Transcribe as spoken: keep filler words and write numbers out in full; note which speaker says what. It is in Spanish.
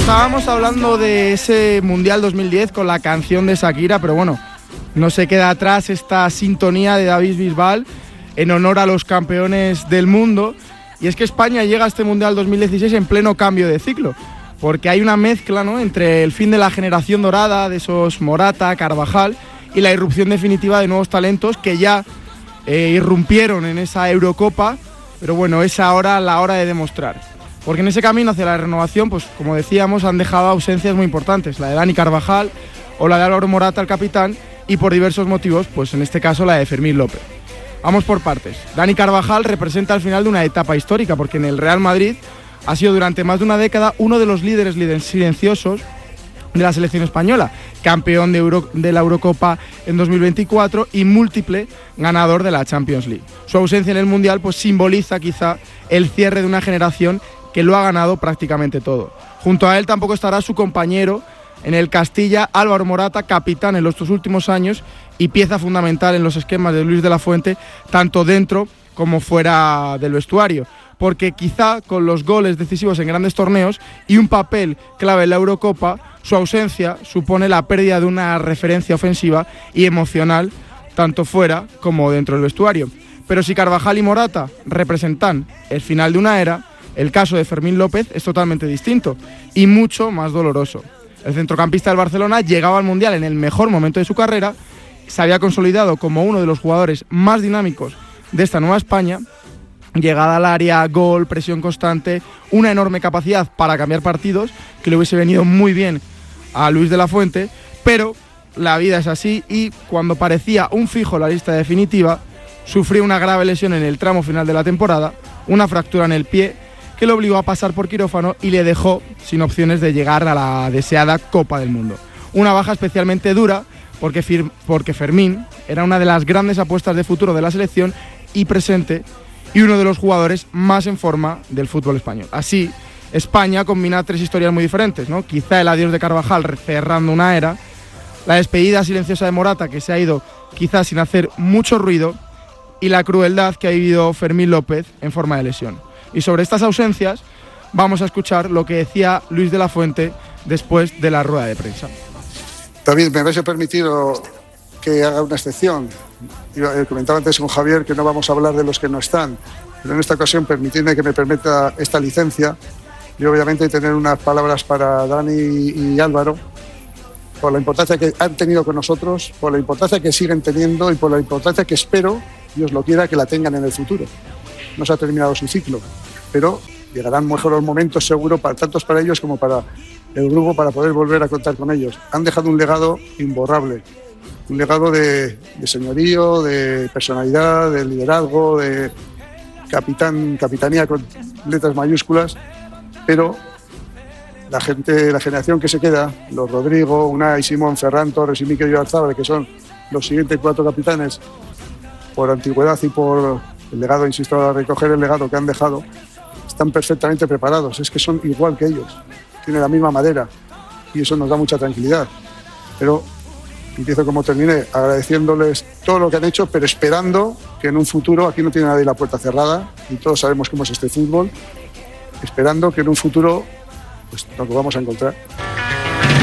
Speaker 1: estábamos hablando de ese Mundial dos mil diez con la canción de Shakira, pero bueno, no se queda atrás esta sintonía de David Bisbal en honor a los campeones del mundo. Y es que España llega a este Mundial dos mil dieciséis en pleno cambio de ciclo, porque hay una mezcla, ¿no?, entre el fin de la generación dorada, de esos Morata, Carvajal, y la irrupción definitiva de nuevos talentos que ya eh, irrumpieron en esa Eurocopa, pero bueno, es ahora la hora de demostrar. Porque en ese camino hacia la renovación, pues como decíamos, han dejado ausencias muy importantes, la de Dani Carvajal o la de Álvaro Morata, el capitán, y por diversos motivos, pues en este caso la de Fermín López. Vamos por partes. Dani Carvajal representa el final de una etapa histórica, porque en el Real Madrid ha sido durante más de una década uno de los líderes silenciosos de la selección española, campeón de, Euro, de la Eurocopa en dos mil veinticuatro y múltiple ganador de la Champions League. Su ausencia en el Mundial pues simboliza quizá el cierre de una generación que lo ha ganado prácticamente todo. Junto a él tampoco estará su compañero en el Castilla, Álvaro Morata, capitán en los dos últimos años y pieza fundamental en los esquemas de Luis de la Fuente, tanto dentro como fuera del vestuario, porque quizá con los goles decisivos en grandes torneos y un papel clave en la Eurocopa, su ausencia supone la pérdida de una referencia ofensiva y emocional, tanto fuera como dentro del vestuario. Pero si Carvajal y Morata representan el final de una era, el caso de Fermín López es totalmente distinto y mucho más doloroso. El centrocampista del Barcelona llegaba al Mundial en el mejor momento de su carrera, se había consolidado como uno de los jugadores más dinámicos de esta nueva España, llegada al área, gol, presión constante, una enorme capacidad para cambiar partidos, que le hubiese venido muy bien a Luis de la Fuente, pero la vida es así y cuando parecía un fijo en la lista definitiva, sufrió una grave lesión en el tramo final de la temporada, una fractura en el pie que le obligó a pasar por quirófano y le dejó sin opciones de llegar a la deseada Copa del Mundo. Una baja especialmente dura porque, Fir- porque Fermín era una de las grandes apuestas de futuro de la selección y presente y uno de los jugadores más en forma del fútbol español. Así, España combina tres historias muy diferentes, ¿no? Quizá el adiós de Carvajal cerrando una era, la despedida silenciosa de Morata, que se ha ido quizás sin hacer mucho ruido, y la crueldad que ha vivido Fermín López en forma de lesión. Y sobre estas ausencias vamos a escuchar lo que decía Luis de la Fuente después de la rueda de prensa.
Speaker 2: David, me habéis permitido que haga una excepción. Yo comentaba antes con Javier que no vamos a hablar de los que no están, pero en esta ocasión permitidme que me permita esta licencia y obviamente tener unas palabras para Dani y Álvaro por la importancia que han tenido con nosotros, por la importancia que siguen teniendo y por la importancia que espero, Dios lo quiera, que la tengan en el futuro. No se ha terminado su ciclo, pero llegarán mejores momentos seguro, para, tanto para ellos como para el grupo, para poder volver a contar con ellos. Han dejado un legado imborrable, un legado de, de señorío, de personalidad, de liderazgo, de capitán, capitanía con letras mayúsculas, pero la gente, la generación que se queda, los Rodrigo, Unai, Simón, Ferran Torres y Mikel Oyarzabal, que son los siguientes cuatro capitanes por antigüedad y por el legado, insisto, a recoger el legado que han dejado, están perfectamente preparados. Es que son igual que ellos, tienen la misma madera y eso nos da mucha tranquilidad. Pero empiezo como terminé, agradeciéndoles todo lo que han hecho, pero esperando que en un futuro, aquí no tiene nadie la puerta cerrada y todos sabemos cómo es este fútbol, esperando que en un futuro pues, nos lo vamos a encontrar.